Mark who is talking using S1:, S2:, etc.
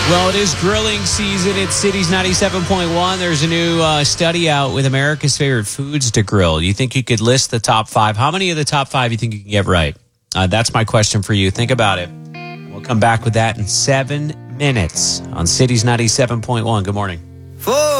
S1: Well, it is grilling season at Cities 97.1. There's a new study out with America's favorite foods to grill. You think you could list the top 5? How many of the top 5 you think you can get right? That's my question for you. Think about it. We'll come back with that in 7 minutes on Cities 97.1. Good morning.